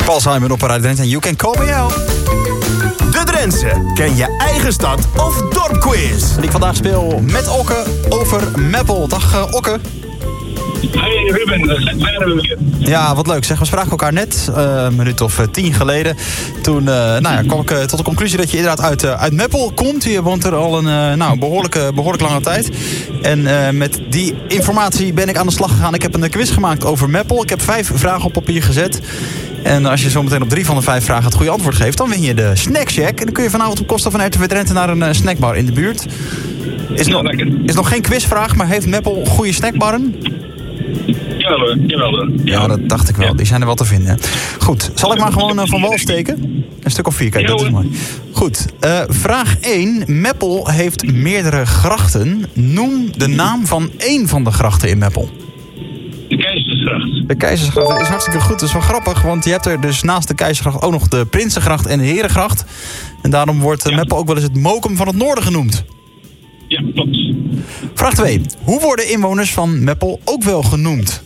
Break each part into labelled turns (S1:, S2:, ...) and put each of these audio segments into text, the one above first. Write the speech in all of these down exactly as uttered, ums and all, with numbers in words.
S1: Paul Simon op Radio Drenthe en You Can Call Me Out.
S2: De Drentse. Ken je eigen stad of dorpquiz?
S1: Die ik vandaag speel met Okke over Meppel. Dag uh, Okke.
S3: Hey Ruben, daar zijn we weer.
S1: Ja, wat leuk zeg. We spraken elkaar net, uh, een minuut of uh, tien geleden. Toen uh, nou ja, kwam ik uh, tot de conclusie dat je inderdaad uit, uh, uit Meppel komt. Je woont er al een uh, nou, behoorlijke, behoorlijk lange tijd. En uh, met die informatie ben ik aan de slag gegaan. Ik heb een quiz gemaakt over Meppel. Ik heb vijf vragen op papier gezet. En als je zo meteen op drie van de vijf vragen het goede antwoord geeft, dan win je de Snack Shack. En dan kun je vanavond op kosten van R T V Drenthe naar een uh, snackbar in de buurt. Is,
S3: Ja,
S1: nog, is nog geen quizvraag, maar heeft Meppel goede snackbarren?
S3: Jawel hoor, jawel hoor.
S1: Ja, dat dacht ik wel. Die zijn er wel te vinden. Goed, zal ik maar gewoon uh, van wal steken? Een stuk of vier, kijk, dat is mooi. Goed, uh, vraag één. Meppel heeft meerdere grachten. Noem de naam van één van de grachten in Meppel.
S3: De Keizersgracht.
S1: De Keizersgracht, dat is hartstikke goed. Dat is wel grappig, want je hebt er dus naast de Keizersgracht ook nog de Prinsengracht en de Herengracht. En daarom wordt uh,
S3: Ja.
S1: Meppel ook wel eens het Mokum van het Noorden genoemd.
S3: Ja, klopt.
S1: Vraag twee. Hoe worden inwoners van Meppel ook wel genoemd?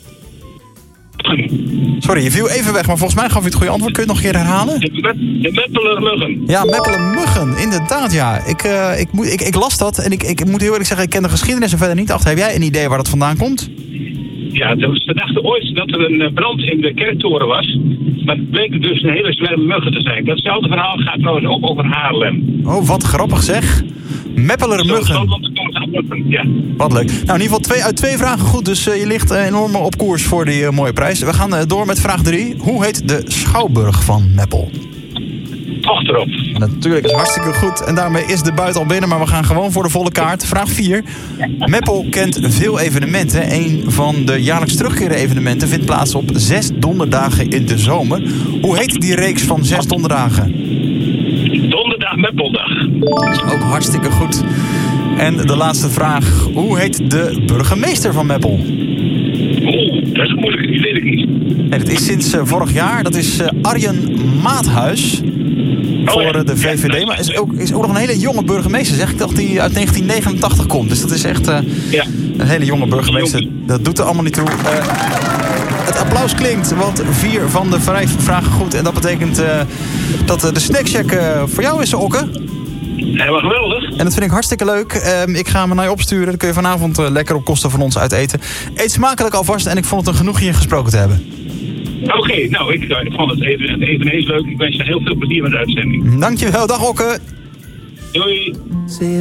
S1: Sorry, je viel even weg, maar volgens mij gaf u het goede antwoord. Kun je het nog een keer herhalen?
S3: De, met, de Meppeler Muggen.
S1: Ja, Meppelen Muggen, inderdaad, ja. Ik, uh, ik, moet, ik, ik las dat en ik, ik moet heel eerlijk zeggen, ik ken de geschiedenis er verder niet achter. Heb jij een idee waar dat vandaan komt?
S3: Ja, dus we dachten ooit dat er een brand in de kerktoren was. Maar het bleek dus een hele zwerm muggen te zijn. Datzelfde verhaal gaat trouwens ook over Haarlem.
S1: Oh, wat grappig zeg. Meppeler Muggen.
S3: Ja.
S1: Wat leuk. Nou, in ieder geval twee uit twee vragen goed. Dus uh, je ligt uh, enorm op koers voor die uh, mooie prijs. We gaan uh, door met vraag drie. Hoe heet de Schouwburg van Meppel?
S3: Achterop.
S1: Natuurlijk, is hartstikke goed. En daarmee is de buit al binnen, maar we gaan gewoon voor de volle kaart. Vraag vier. Meppel kent veel evenementen. Een van de jaarlijks terugkerende evenementen vindt plaats op zes donderdagen in de zomer. Hoe heet die reeks van zes donderdagen?
S3: Donderdag Meppeldag.
S1: Ook hartstikke goed. En de laatste vraag. Hoe heet de burgemeester van Meppel?
S3: Oeh, dat is moeilijk. Die weet ik niet.
S1: Nee, dat is sinds uh, vorig jaar. Dat is uh, Arjen Maathuis. Voor
S3: Oh ja.
S1: uh, de V V D.
S3: Ja,
S1: Maar is ook, is ook nog een hele jonge burgemeester. Zeg ik dat die uit negentien negenentachtig komt. Dus dat is echt uh,
S3: Ja.
S1: een hele jonge burgemeester. Dat doet er allemaal niet toe. Uh, het applaus klinkt, want vier van de vijf vragen goed. En dat betekent uh, dat uh, de snackcheck uh, voor jou is, Okke.
S3: Helemaal geweldig.
S1: En dat vind ik hartstikke leuk. Um, ik ga hem naar je opsturen. Dan kun je vanavond uh, lekker op kosten van ons uit eten. Eet smakelijk alvast. En ik vond het een genoeg je gesproken te hebben.
S3: Oké, okay, nou, ik, ik vond het even, eveneens leuk. Ik wens je heel veel plezier met de uitzending.
S1: Dankjewel. Dag Okke.
S3: Doei.